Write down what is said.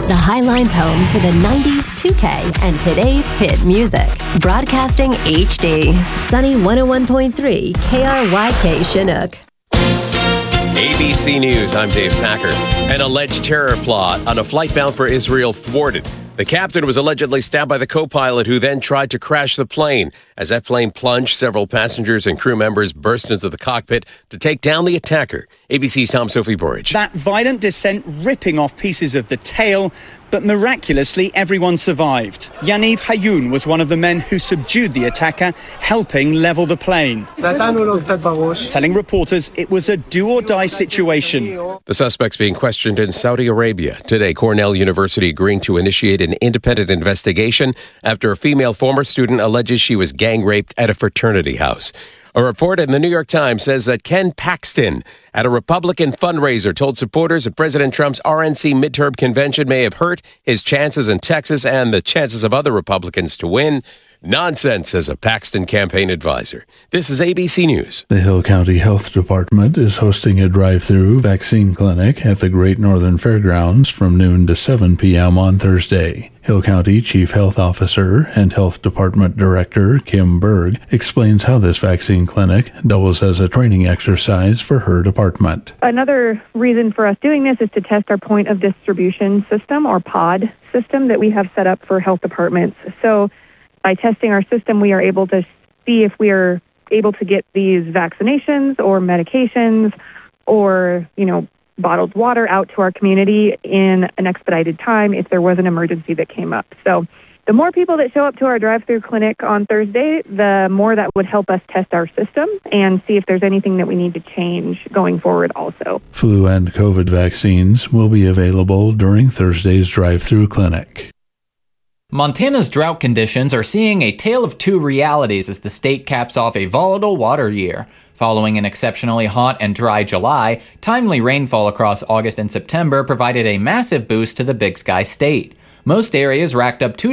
The Highline's home for the 90s, 2K, and today's hit music. Broadcasting HD. Sunny 101.3 KRYK Chinook. ABC News, I'm Dave Packer. An alleged terror plot on a flight bound for Israel thwarted. The captain was allegedly stabbed by the co-pilot, who then tried to crash the plane. As that plane plunged, several passengers and crew members burst into the cockpit to take down the attacker. ABC's Tom Sophie Burridge. That violent descent ripping off pieces of the tail, but miraculously everyone survived. Yaniv Hayun was one of the men who subdued the attacker, helping level the plane. Telling reporters it was a do-or-die situation. The suspect's being questioned in Saudi Arabia. Today, Cornell University agreeing to initiate an independent investigation after a female former student alleges she was gang raped at a fraternity house. A report in the New York Times says that Ken Paxton, at a Republican fundraiser, told supporters that President Trump's RNC midterm convention may have hurt his chances in Texas and the chances of other Republicans to win. Nonsense, says a Paxton campaign advisor. This is ABC News. The Hill County Health Department is hosting a drive-through vaccine clinic at the Great Northern Fairgrounds from noon to 7 p.m. on Thursday. Hill County Chief Health Officer and Health Department Director Kim Berg explains how this vaccine clinic doubles as a training exercise for her department. Another reason for us doing this is to test our point of distribution system, or POD system, that we have set up for health departments. So by testing our system, we are able to see if we are able to get these vaccinations or medications or, bottled water out to our community in an expedited time if there was an emergency that came up. So the more people that show up to our drive-through clinic on Thursday, the more that would help us test our system and see if there's anything that we need to change going forward also. Flu and COVID vaccines will be available during Thursday's drive-through clinic. Montana's drought conditions are seeing a tale of two realities as the state caps off a volatile water year. Following an exceptionally hot and dry July, timely rainfall across August and September provided a massive boost to the Big Sky State. Most areas racked up 2